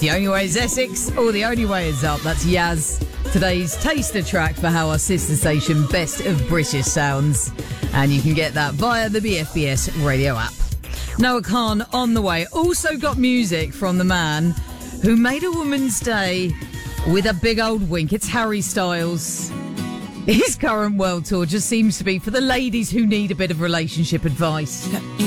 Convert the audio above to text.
The Only Way is Essex, or The Only Way is Up. That's Yaz. Today's taster track for how our sister station Best of British sounds. And you can get that via the BFBS radio app. Noah Khan on the way. Also got music from the man who made a woman's day with a big old wink. It's Harry Styles. His current world tour just seems to be for the ladies who need a bit of relationship advice.